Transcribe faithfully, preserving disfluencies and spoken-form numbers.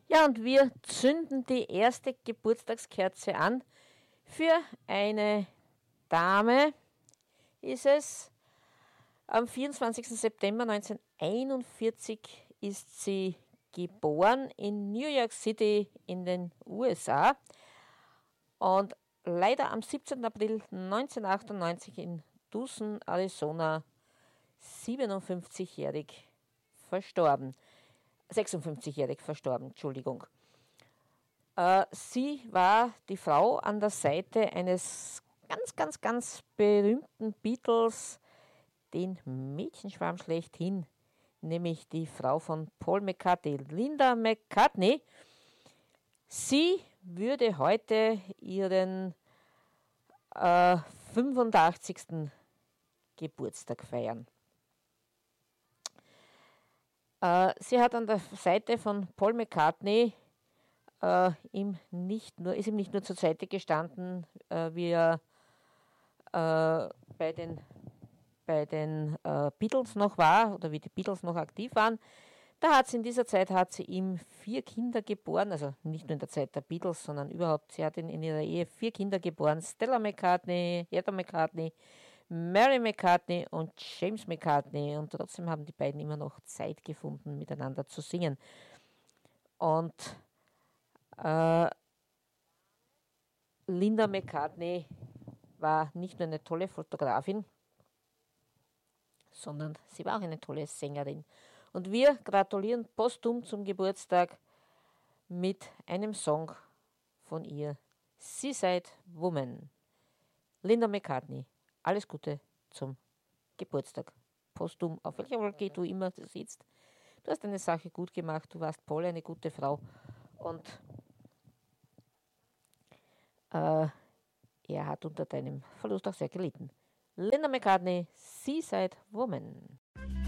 Ja, und wir zünden die erste Geburtstagskerze an. Für eine Dame ist es. Am vierundzwanzigsten September neunzehnhunderteinundvierzig ist sie geboren in New York City in den U S A und leider am siebzehnten April neunzehnhundertachtundneunzig in Tucson, Arizona, siebenundfünfzigjährig verstorben. sechsundfünfzigjährig verstorben, Entschuldigung. Äh, sie war die Frau an der Seite eines ganz, ganz, ganz berühmten Beatles, den Mädchenschwarm schlechthin, nämlich die Frau von Paul McCartney, Linda McCartney. Sie würde heute ihren äh, fünfundachtzigsten Geburtstag feiern. Äh, sie hat an der Seite von Paul McCartney äh, ihm nicht nur, ist ihm nicht nur zur Seite gestanden, äh, wie er äh, bei den bei den äh, Beatles noch war oder wie die Beatles noch aktiv waren. Da hat sie in dieser Zeit hat sie ihm vier Kinder geboren, also nicht nur in der Zeit der Beatles, sondern überhaupt. Sie hat in, in ihrer Ehe vier Kinder geboren: Stella McCartney, Heather McCartney, Mary McCartney und James McCartney. Und trotzdem haben die beiden immer noch Zeit gefunden, miteinander zu singen. Und äh, Linda McCartney war nicht nur eine tolle Fotografin, sondern sie war auch eine tolle Sängerin. Und wir gratulieren posthum zum Geburtstag mit einem Song von ihr, Seaside Woman. Linda McCartney, alles Gute zum Geburtstag. Posthum, auf welcher Wolke du immer sitzt. Du hast eine Sache gut gemacht, du warst Paul, eine gute Frau. Und äh, er hat unter deinem Verlust auch sehr gelitten. Linda McCartney, Seaside Woman.